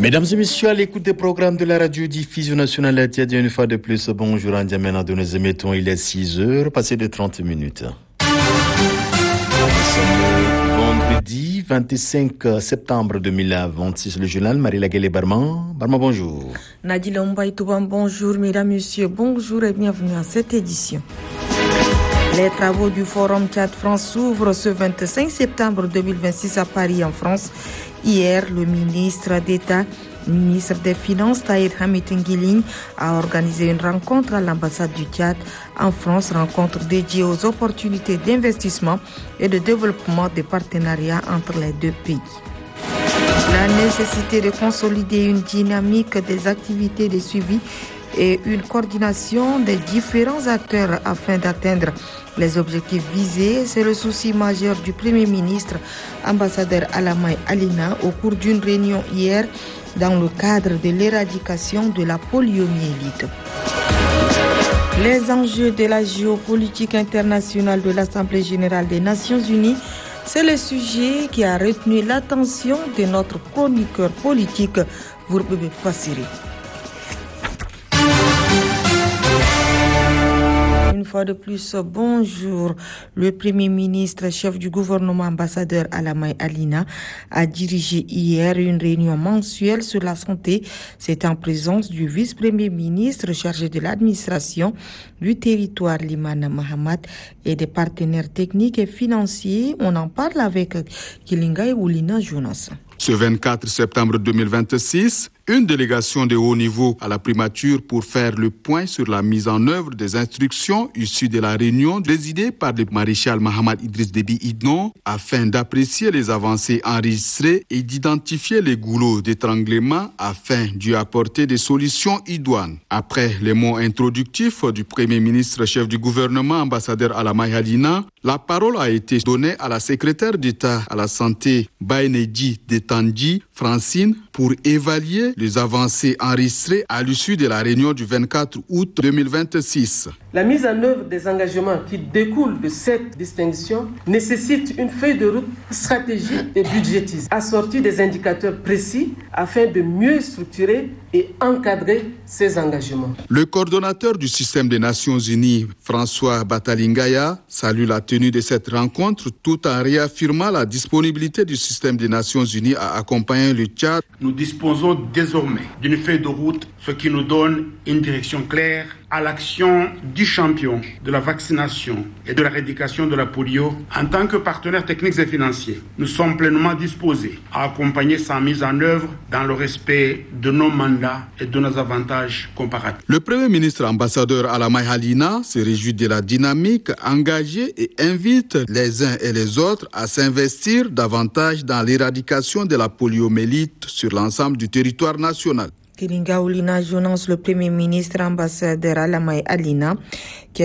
Mesdames et messieurs, à l'écoute des programmes de la radio-diffusion nationale Atiadi, une fois de plus, bonjour en Djamena de nos émettons, il est 6h, passé de 30 minutes. Nous sommes vendredi 25 septembre 2026, le journal Marie-Laguelle Barman. Barman, bonjour. Nadila Mbaïtouban, bonjour, mesdames, messieurs, bonjour et bienvenue à cette édition. Les travaux du Forum Tchad-France s'ouvrent ce 25 septembre 2026 à Paris, en France. Hier, le ministre d'État, ministre des Finances, Tahir Hamid Nguiling, a organisé une rencontre à l'ambassade du Tchad en France, rencontre dédiée aux opportunités d'investissement et de développement des partenariats entre les deux pays. La nécessité de consolider une dynamique des activités de suivi et une coordination des différents acteurs afin d'atteindre les objectifs visés, c'est le souci majeur du Premier ministre, ambassadeur Alamay Alina, au cours d'une réunion hier dans le cadre de l'éradication de la poliomyélite. Les enjeux de la géopolitique internationale de l'Assemblée générale des Nations unies, c'est le sujet qui a retenu l'attention de notre chroniqueur politique, Vourbebe Fassiri. Une fois de plus, bonjour. Le Premier ministre, chef du gouvernement, ambassadeur Alamay Alina, a dirigé hier une réunion mensuelle sur la santé. C'est en présence du vice-premier ministre chargé de l'administration du territoire Limane Mahamat et des partenaires techniques et financiers. On en parle avec Kilinga et Oulina Jonas. Ce 24 septembre 2026, une délégation de haut niveau à la primature pour faire le point sur la mise en œuvre des instructions issues de la réunion présidée par le maréchal Mahamad Idriss Déby Itno afin d'apprécier les avancées enregistrées et d'identifier les goulots d'étranglement afin d'y apporter des solutions idoines. Après les mots introductifs du Premier ministre chef du gouvernement, ambassadeur Alamay Alina, la parole a été donnée à la secrétaire d'État à la santé Baïneji Detandji Francine pour évaluer les avancées enregistrées à l'issue de la réunion du 24 août 2026. La mise en œuvre des engagements qui découlent de cette distinction nécessite une feuille de route stratégique et budgétisée, assortie des indicateurs précis afin de mieux structurer et encadrer ces engagements. Le coordonnateur du système des Nations Unies, François Batalingaya, salue la tenue de cette rencontre tout en réaffirmant la disponibilité du système des Nations Unies à accompagner le Tchad. Nous disposons désormais d'une feuille de route, ce qui nous donne une direction claire à l'action du champion de la vaccination et de l'éradication de la polio. En tant que partenaires techniques et financiers, nous sommes pleinement disposés à accompagner sa mise en œuvre dans le respect de nos mandats et de nos avantages comparatifs. Le Premier ministre ambassadeur Alamay Alina se réjouit de la dynamique engagée et invite les uns et les autres à s'investir davantage dans l'éradication de la poliomyélite sur l'ensemble du territoire national. Kilinga Oulina Jonas, le Premier ministre ambassadeur Alamay Alina, qui